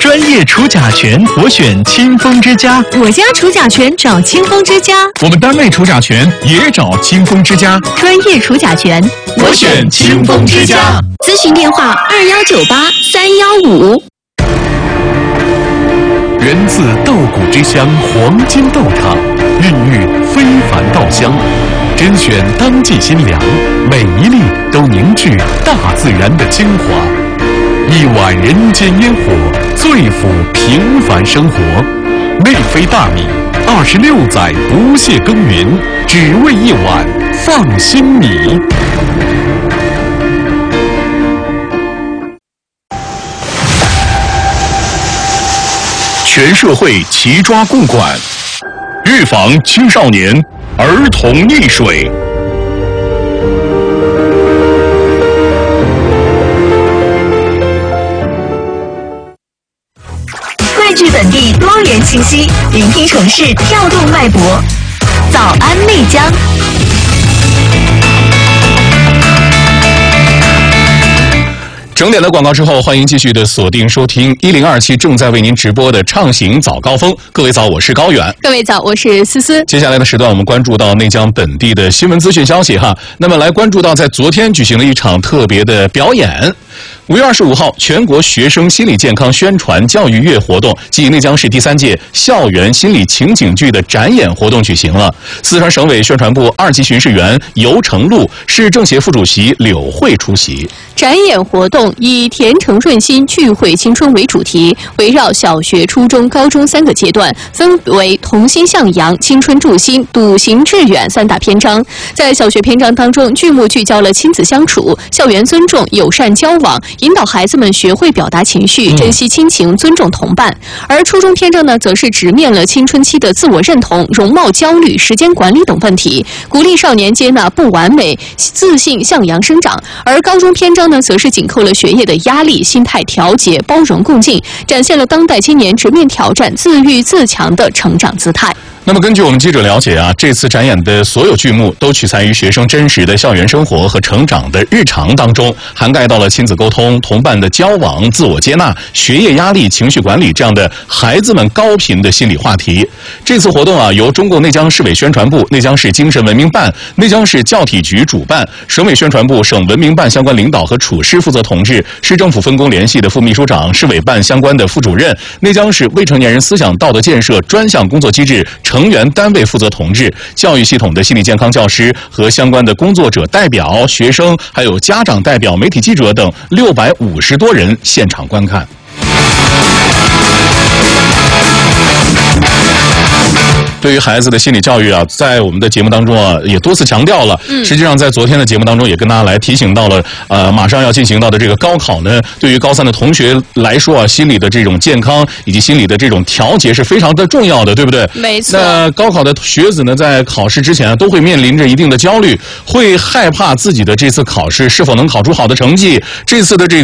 专业除甲醛，我选清风之家。 我家除甲醛找清风之家。 我们单位除甲醛也找清风之家。 专业除甲醛， 我选清风之家。 咨询电话2198-315。 源自稻谷之乡黄金豆汤，孕育非凡稻香，甄选当季新粮，每一粒都凝聚大自然的精华。一碗人间烟火，最抚平凡生活。内飞大米，26载不懈耕耘，只为一碗放心米。 全社会齐抓共管，预防青少年儿童溺水。 汇聚本地多元气息，聆听城市跳动脉搏。早安内江。 整点的广告之后，欢迎继续的锁定收听1027正在为您直播的畅行早高峰。各位早，我是高远。 各位早，我是思思。 接下来的时段，我们关注到内江本地的新闻资讯消息哈。那么来关注到，在昨天举行了一场特别的表演。5月25号，全国学生心理健康宣传教育月活动暨内江市第3届校园心理情景剧的展演活动举行了。四川省委宣传部2级巡视员尤成禄、市政协副主席柳慧出席。 展演活动以甜诚润心聚会青春为主题，围绕小学、初中、高中3个阶段，分为同心向阳、青春助心、笃行致远3大篇章。在小学篇章当中，剧目聚焦了亲子相处、校园尊重、友善交往，引导孩子们学会表达情绪，珍惜亲情，尊重同伴。而初中篇章呢，则是直面了青春期的自我认同、容貌焦虑、时间管理等问题，鼓励少年接纳不完美，自信向阳生长。而高中篇章呢，则是紧扣了学业的压力、心态调节、包容共进，展现了当代青年直面挑战、自愈自强的成长姿态。 那么根据我们记者了解啊，这次展演的所有剧目都取材于学生真实的校园生活和成长的日常当中，涵盖到了亲子沟通、同伴的交往、自我接纳、学业压力、情绪管理这样的孩子们高频的心理话题。这次活动啊，由中共内江市委宣传部、内江市精神文明办、内江市教体局主办，省委宣传部、省文明办相关领导和处室负责同志，市政府分工联系的副秘书长、市委办相关的副主任，内江市未成年人思想道德建设专项工作机制成员单位负责同志，教育系统的心理健康教师和相关的工作者代表、学生，还有家长代表、媒体记者等650多人现场观看。对于孩子的心理教育啊，在我们的节目当中啊，也多次强调了。实际上，在昨天的节目当中，也跟大家来提醒到了，马上要进行到的这个高考呢，对于高3的同学来说啊，心理的这种健康以及心理的这种调节是非常的重要的，对不对？ 没错。 那高考的学子呢，在考试之前啊，都会面临着一定的焦虑，会害怕自己的这次考试是否能考出好的成绩，这次的这